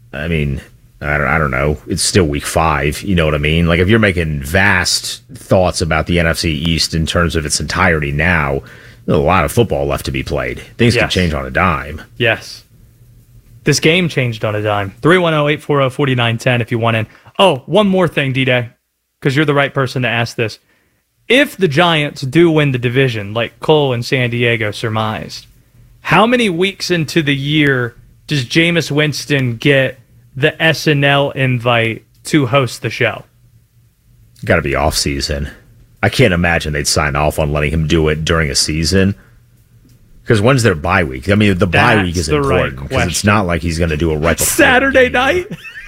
I mean, I don't know. It's still week 5. You know what I mean? Like, if you're making vast thoughts about the NFC East in terms of its entirety now, there's a lot of football left to be played. Things can change on a dime. Yes. This game changed on a dime. 310-840-4910 if you want in. Oh, one more thing, D-Day, because you're the right person to ask this. If the Giants do win the division, like Cole and San Diego surmised, how many weeks into the year does Jameis Winston get the SNL invite to host the show? Got to be off season. I can't imagine they'd sign off on letting him do it during a season. Because when's their bye week? I mean, the bye week is important because it's not like he's going to do it right before Saturday night.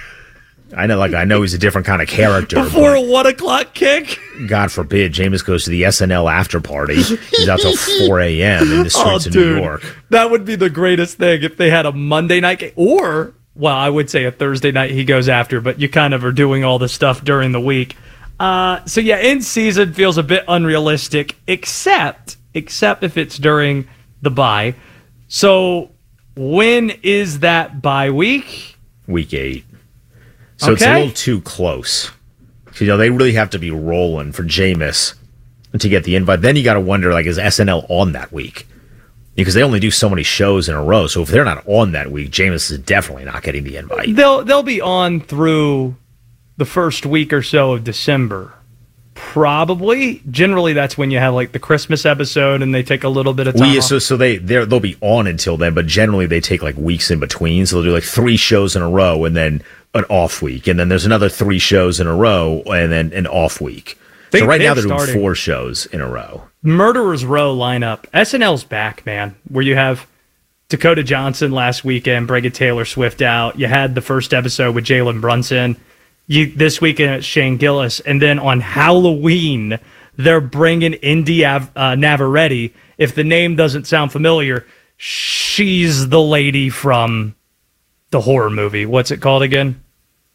I know he's a different kind of character. Before a 1 o'clock kick? God forbid, Jameis goes to the SNL after party. He's out till 4 a.m. in the streets of New York. That would be the greatest thing if they had a Monday night game. Or, well, I would say a Thursday night he goes after, but you kind of are doing all the stuff during the week. So, yeah, in season feels a bit unrealistic, except if it's during the bye. So, when is that bye week? Week 8. So It's a little too close. You know, they really have to be rolling for Jameis to get the invite. Then you got to wonder, like, is SNL on that week? Because they only do so many shows in a row. So if they're not on that week, Jameis is definitely not getting the invite. They'll be on through the first week or so of December. Probably. Generally, that's when you have like the Christmas episode and they take a little bit of time off. So they'll be on until then, but generally they take like weeks in between. So they'll do like 3 shows in a row and then an off week. And then there's another 3 shows in a row and then an off week. So right now they're doing 4 shows in a row. Murderer's Row lineup. SNL's back, man, where you have Dakota Johnson last weekend, bringing Taylor Swift out. You had the first episode with Jalen Brunson. This weekend it's Shane Gillis. And then on Halloween, they're bringing Indy Navarrete. If the name doesn't sound familiar, she's the lady from the horror movie. What's it called again?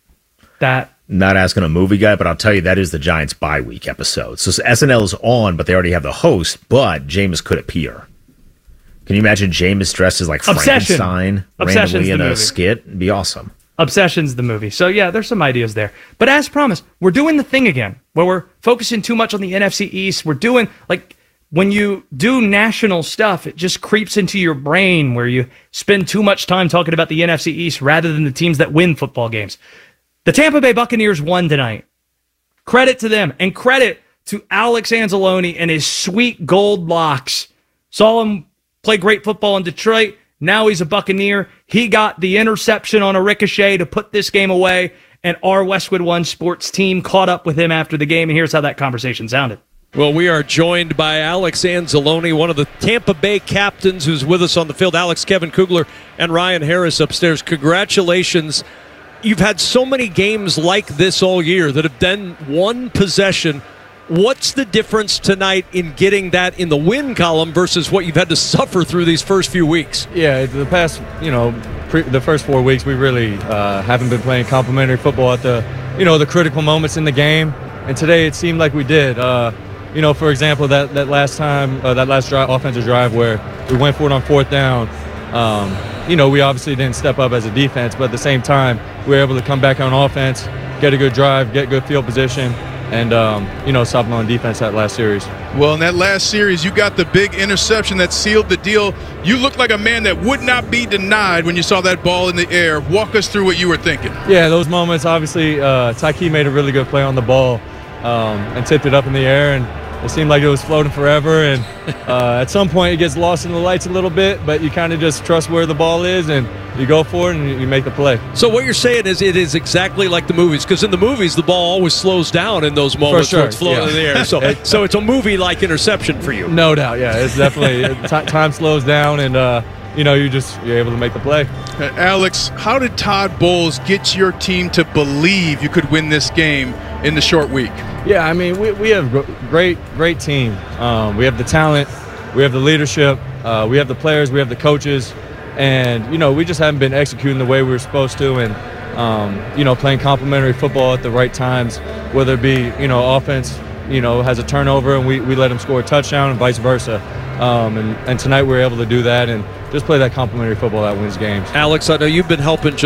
Not asking a movie guy, but I'll tell you, that is the Giants' bye week episode. So SNL is on, but they already have the host, but Jameis could appear. Can you imagine Jameis dressed as like Frankenstein randomly in a skit? It'd be awesome. Obsession's the movie. So, yeah, there's some ideas there. But as promised, we're doing the thing again, where we're focusing too much on the NFC East. We're doing, like, when you do national stuff, it just creeps into your brain where you spend too much time talking about the NFC East rather than the teams that win football games. The Tampa Bay Buccaneers won tonight. Credit to them, and credit to Alex Anzalone and his sweet gold locks. Saw him play great football in Detroit. Now he's a Buccaneer. He got the interception on a ricochet to put this game away, and our Westwood One Sports team caught up with him after the game, and here's how that conversation sounded. Well, we are joined by Alex Anzalone, one of the Tampa Bay captains who's with us on the field. Alex, Kevin Kugler, and Ryan Harris upstairs. Congratulations. You've had so many games like this all year that have done one possession. What's the difference tonight in getting that in the win column versus what you've had to suffer through these first few weeks? Yeah, the past, the first 4 weeks, we really haven't been playing complimentary football at the critical moments in the game. And today it seemed like we did. For example, that last offensive drive where we went for it on 4th down. We obviously didn't step up as a defense, but at the same time, we were able to come back on offense, get a good drive, get good field position, and stop them on defense that last series. Well, in that last series, you got the big interception that sealed the deal. You looked like a man that would not be denied when you saw that ball in the air. Walk us through what you were thinking. Yeah, those moments, obviously, Tyke made a really good play on the ball and tipped it up in the air, and it seemed like it was floating forever, and at some point it gets lost in the lights a little bit, but you kind of just trust where the ball is, and you go for it, and you make the play. So what you're saying is it is exactly like the movies, because in the movies the ball always slows down in those moments where it's floating in the air. So it's a movie-like interception for you. No doubt, yeah. It's definitely time slows down, and you're able to make the play. Alex, how did Todd Bowles get your team to believe you could win this game in the short week? Yeah, I mean, we have a great team. We have the talent, we have the leadership, we have the players, we have the coaches, and we just haven't been executing the way we were supposed to, and playing complementary football at the right times, whether it be offense has a turnover and we let them score a touchdown and vice versa. And tonight we were able to do that and just play that complementary football that wins games. Alex, I know you've been helping